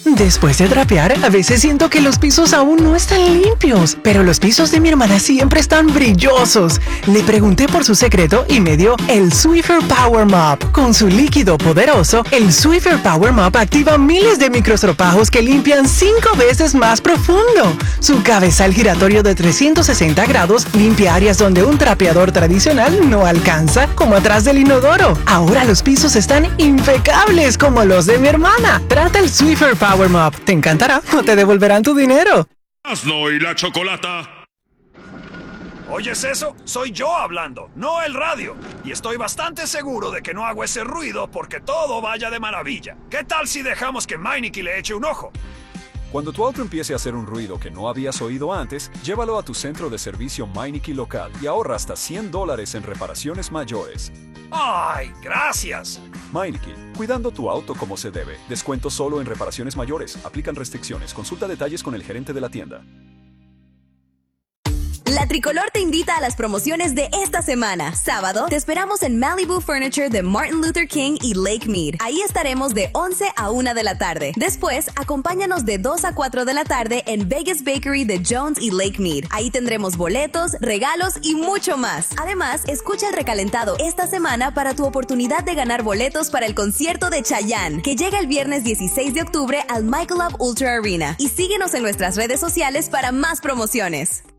Después de trapear, a veces siento que los pisos aún no están limpios, pero los pisos de mi hermana siempre están brillosos. Le pregunté por su secreto y me dio el Swiffer Power Mop. Con su líquido poderoso, el Swiffer Power Mop activa miles de microestropajos que limpian 5 veces más profundo. Su cabezal giratorio de 360 grados limpia áreas donde un trapeador tradicional no alcanza, como atrás del inodoro. Ahora los pisos están impecables como los de mi hermana. Trata el Swiffer Power Mop. Te encantará o te devolverán tu dinero. Asno y la chocolata. ¿Oyes eso? Soy yo hablando, no el radio. Y estoy bastante seguro de que no hago ese ruido porque todo vaya de maravilla. ¿Qué tal si dejamos que Meineke le eche un ojo? Cuando tu auto empiece a hacer un ruido que no habías oído antes, llévalo a tu centro de servicio Meineke local y ahorra hasta $100 en reparaciones mayores. ¡Ay, gracias! Meineke, cuidando tu auto como se debe. Descuento solo en reparaciones mayores. Aplican restricciones. Consulta detalles con el gerente de la tienda. La Tricolor te invita a las promociones de esta semana. Sábado, te esperamos en Malibu Furniture de Martin Luther King y Lake Mead. Ahí estaremos de 11 a 1 de la tarde. Después, acompáñanos de 2 a 4 de la tarde en Vegas Bakery de Jones y Lake Mead. Ahí tendremos boletos, regalos y mucho más. Además, escucha el recalentado esta semana para tu oportunidad de ganar boletos para el concierto de Chayanne, que llega el viernes 16 de octubre al Michelob Ultra Arena. Y síguenos en nuestras redes sociales para más promociones.